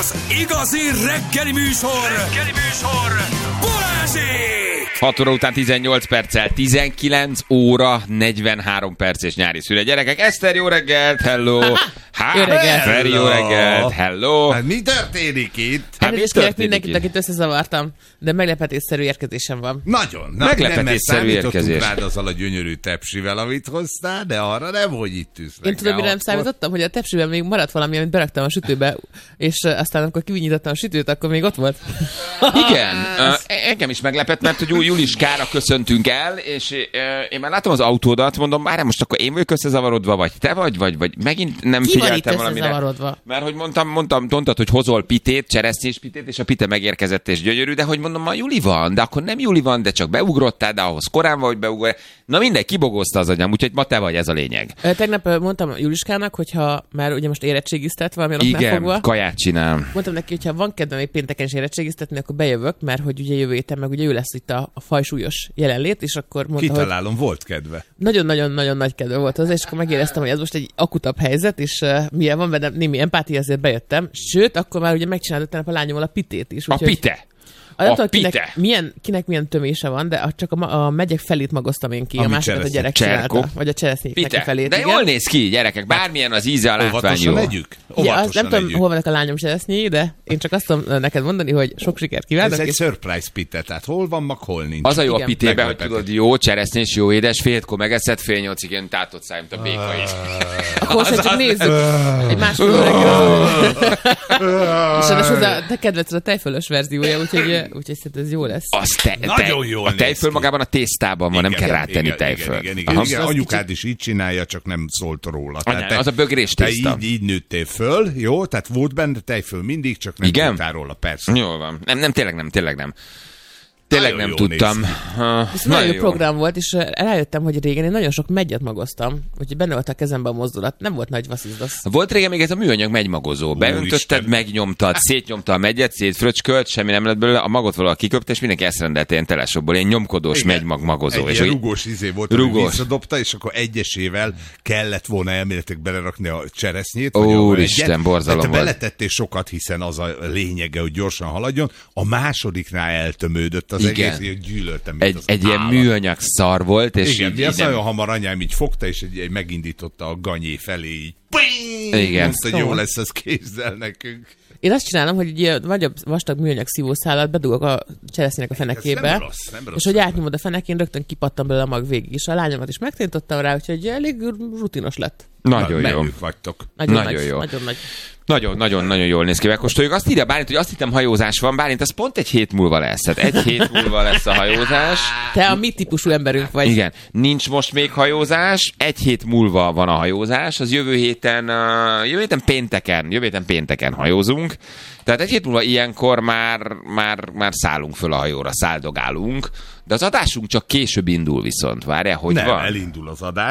Igazi reggeli műsor! Balázsék! 6 óra után 18 perccel, 19 óra 43 perc és nyári szünet. Gyerekek, Eszter, jó reggelt, hello! Jó reggelt. Feri, jó reggelt, hello! Hát mi történik itt? Elnézést kérek mindenkit, akit összezavartam, de meglepetésszerű érkezésem van. Nagyon. Meglepetésszerű érkezés. Rád azzal a gyönyörű tepsivel, amit hoztál, de arra nem, hogy itt tűznek. Én tudom, mire nem számítottam, hogy a tepsiben még maradt valami, amit beraktam a sütőbe, és aztán amikor kivinyítottam a sütőt, akkor még ott volt. Igen, engem is meglepett, mert hogy Juliskára köszöntünk el, és én már látom az autódat, mondom, már most akkor én vagyok összezavarodva, vagy te vagy megint nem figyeltem valamire. Mert hogy mondtad, hogy hozol pitét, cseresznyés pitét, és a pite megérkezett és gyönyörű, de hogy mondom, ma Juli van, de akkor nem Juli van, de csak beugrottál, de ahhoz korán vagy beugrott. Na mindegy, kibogozta az agyam, úgyhogy ma te vagy, ez a lényeg. Tegnap mondtam Juliskának, hogyha már ugye most érettségiztet valami igen, fogva. Kaját csinál. Mondtam neki, hogyha van kedvem még pénteken is érettségiztetni, akkor bejövök, mert hogy ugye jövő héten meg ugye ő lesz itt a fajsúlyos jelenlét, és akkor mondta, kitalálom, volt kedve. Nagyon-nagyon nagy kedve volt hozzá, és akkor megéreztem, hogy ez most egy akutabb helyzet, és milyen van bennem némi empátia, ezért bejöttem. Sőt, akkor már ugye megcsináltam a lányommal a pitét is. A pite? Nem tudom, kinek milyen tömése van, de csak a megyek felét magoztam én ki, ami a másikat a gyerek csinálta. Vagy a cseresznyéknek felét. De jól néz ki, gyerekek, bármilyen az íze, a látvány jó. Nem tudom, hol vannak a lányom cseresznyéi, de én csak azt tudom neked mondani, hogy sok sikert kívánok. Ez egy surprise pite, tehát hol van, mag hol nincs. Az a jó a pitében, hogy tudod, jó cseresznyés, jó édes, fétkor megeszed, fél nyolcig ilyen tátott száj, mint a béka is. Akkor most csak nézzük. Egy másfél óra. És ráadásul te kedvenc a tejfölös verziója, úgyhogy szerintem ez jó lesz. Nagyon jól a tejföl magában a tésztában van, nem kell rátenni tejföl. Igen, anyukád is így csinálja, csak nem szólt róla. Az a bögrés tészta. Te így nőttél föl, jó? Tehát volt benne tejföl mindig, csak nem tudtál róla, persze. Jól van. Tényleg nem. Tényleg nem tudtam. Ez nagyon jó program volt, és rájöttem, hogy régen én nagyon sok megyet magoztam, úgyhogy benne volt a kezemben a mozdulat. Nem volt nagy vasszizdasz. Volt régen még ez a műanyag megymagozó. Beöntötted, megnyomtad, szétnyomta a megyet, szétfröcskölt, semmi nem lett belőle, a magot valahol kiköpte, és mindenki ezt rendelte ilyen telesokból, ilyen nyomkodós megymagmagozó. Egy rugós volt, hogy visszadobta, és akkor egyesével kellett volna elméletek belerakni a cseresznyét. Úristen, borzalom volt. Beletettél sokat, hiszen az a lényege, hogy gyorsan haladjon. A másodiknál eltömődött az egész, hogy gyűlöltem. Egy ilyen műanyag szar volt, és igen, így nagyon hamar anyám így fogta, és megindította a ganyé felé, így igen. Azt, hogy jó lesz, az képzel nekünk. Én azt csinálom, hogy egy nagyobb vastag műanyag szívószálat bedugok a cseresznyének a fenekébe, nem rossz, és hogy átnyomod a fenekén, rögtön kipattam belőle a mag végig, és a lányomat is megtanítottam rá, úgyhogy elég rutinos lett. Nagyon jó. Vagytok. Nagyon jó. Nagyon jól néz ki. Megkóstoljuk. Azt írja Bálint, hogy azt hittem hajózás van. Bálint, az pont egy hét múlva lesz. Tehát egy hét múlva lesz a hajózás. Te a mi típusú emberünk vagy. Igen. Nincs most még hajózás. Egy hét múlva van a hajózás. Az jövő héten pénteken hajózunk. Tehát egy hét múlva ilyenkor már szállunk föl a hajóra, száldogálunk. De az adásunk csak később indul viszont. Várjál, hogy nem, van? elindul az adás.